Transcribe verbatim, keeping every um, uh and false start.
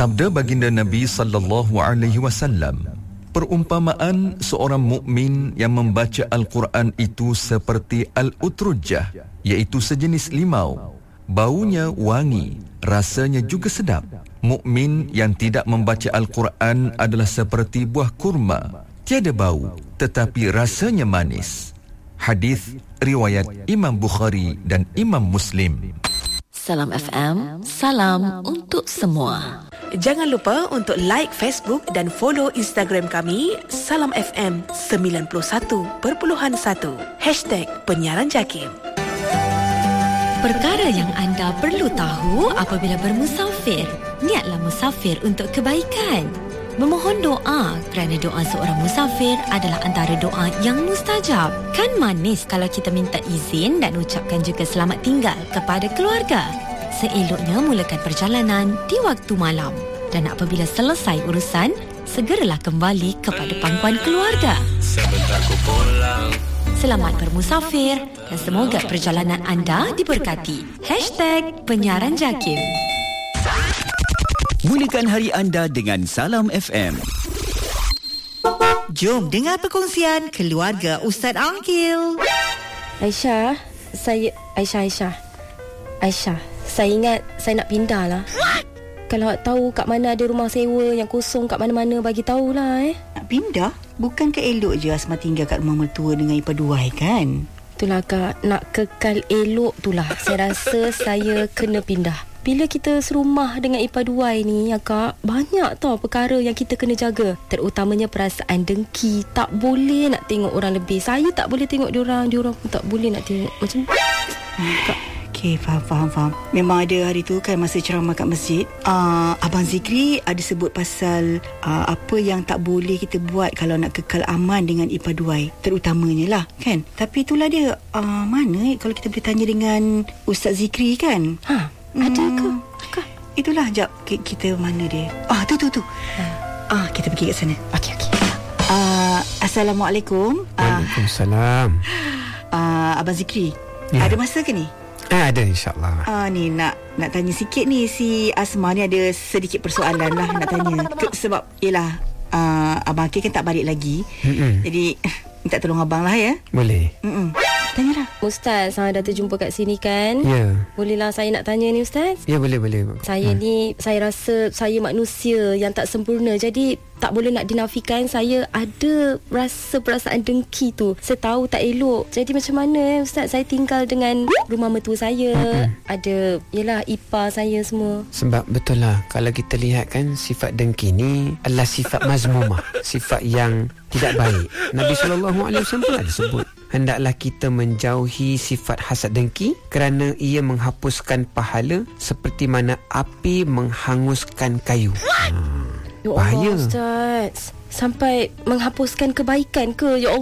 Sabda baginda Nabi sallallahu alaihi wasallam, perumpamaan seorang mukmin yang membaca Al-Quran itu seperti al-utrujah, iaitu sejenis limau. Baunya wangi, rasanya juga sedap. Mukmin yang tidak membaca Al-Quran adalah seperti buah kurma, tiada bau tetapi rasanya manis. Hadis riwayat Imam Bukhari dan Imam Muslim. Salam F M, salam untuk semua. Jangan lupa untuk like Facebook dan follow Instagram kami Salam F M sembilan puluh satu perpuluhan satu Hashtag Penyiaran Jakim. Perkara yang anda perlu tahu apabila bermusafir. Niatlah musafir untuk kebaikan. Memohon doa kerana doa seorang musafir adalah antara doa yang mustajab. Kan manis kalau kita minta izin dan ucapkan juga selamat tinggal kepada keluarga. Seeloknya mulakan perjalanan di waktu malam. Dan apabila selesai urusan, segeralah kembali kepada pangkuan keluarga. Sebentar ku pulang. Selamat bermusafir dan semoga perjalanan anda diberkati. Hashtag Penyiaran Jakim. Mulakan hari anda dengan Salam F M. Jom dengar perkongsian keluarga Ustaz Angkil. Aisyah, saya Aisyah Aisyah. Aisyah, saya ingat saya nak pindah lah. Kalau tahu kat mana ada rumah sewa yang kosong kat mana-mana, bagi tahulah eh. Nak pindah? Bukankah elok je Asma tinggal kat rumah mertua dengan ipaduai kan? Itulah kak, nak kekal elok tulah. Saya rasa saya kena pindah. Bila kita serumah dengan ipaduai ni ya kak, banyak tau perkara yang kita kena jaga. Terutamanya perasaan dengki. Tak boleh nak tengok orang lebih. Saya tak boleh tengok diorang, diorang pun tak boleh nak tengok. Macam kak. Okey, faham, faham, faham. Memang ada hari tu kan masa ceramah kat masjid, uh, Abang Zikri ada sebut pasal uh, apa yang tak boleh kita buat kalau nak kekal aman dengan ipaduai. Terutamanya lah kan. Tapi itulah dia, uh, mana kalau kita boleh tanya dengan Ustaz Zikri kan. Ha, ada ke? Kak, itulah, jap kita mana dia. Ah, tu tu tu. Ha. Ah, kita pergi kat sana. Okey okey. Uh, Assalamualaikum. Waalaikumsalam. Uh, uh, Abang Zikri, ya. Ada masa ke ni? Ah, ada insyaAllah. Ah, ni nak nak tanya sikit ni. Si Asma ni ada sedikit persoalan lah nak tanya. Ke, sebab yelah, uh, Abang Akil kan tak balik lagi. Mm-mm. Jadi minta tolong abang lah ya. Boleh. Mm-mm. Tanyalah. Ustaz, saya dah terjumpa kat sini kan? Ya. Bolehlah saya nak tanya ni Ustaz? Ya, boleh boleh. Saya ha. ni, saya rasa saya manusia yang tak sempurna. Jadi tak boleh nak dinafikan saya ada rasa perasaan dengki tu. Saya tahu tak elok. Jadi macam mana eh Ustaz? Saya tinggal dengan rumah mertua saya. Mm-hmm. Ada, yelah, ipar saya semua. Sebab betul lah, kalau kita lihat kan, sifat dengki ni adalah sifat mazmumah. Sifat yang tidak baik. Nabi sallallahu alaihi wasallam pun ada sebut, hendaklah kita menjauhi sifat hasad dengki kerana ia menghapuskan pahala seperti mana api menghanguskan kayu. Ha. Ya Allah, bahaya Ustaz, sampai menghapuskan kebaikan ke? Ya Allah.